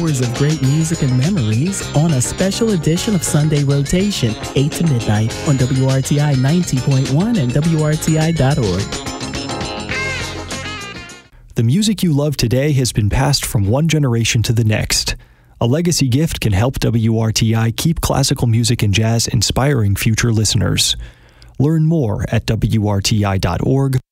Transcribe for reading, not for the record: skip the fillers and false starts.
hours of great music and memories on a special edition of Sunday Rotation, 8 to midnight on WRTI 90.1 and WRTI.org. The music you love today has been passed from one generation to the next. A legacy gift can help WRTI keep classical music and jazz inspiring future listeners. Learn more at WRTI.org.